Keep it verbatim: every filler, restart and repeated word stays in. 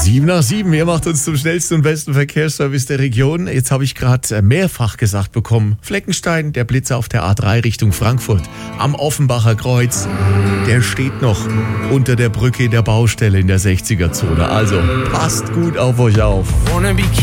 Sieben nach sieben, ihr macht uns zum schnellsten und besten Verkehrsservice der Region. Jetzt habe ich gerade mehrfach gesagt bekommen, Fleckenstein, der Blitzer auf der A drei Richtung Frankfurt am Offenbacher Kreuz, der steht noch unter der Brücke in der Baustelle in der sechziger Zone. Also passt gut auf euch auf.